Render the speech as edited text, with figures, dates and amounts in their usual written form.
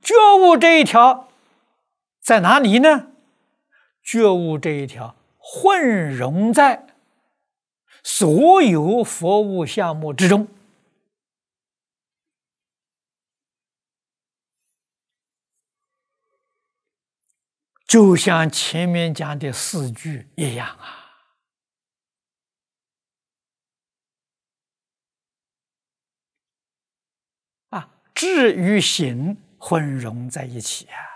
觉悟这一条在哪里呢？觉悟这一条混融在所有佛物项目之中，就像前面讲的4句一样智与行混融在一起